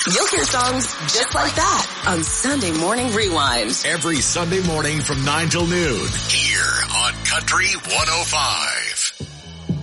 You'll hear songs just like that on Sunday Morning Rewind. Every Sunday morning from 9 till noon here on Country 105.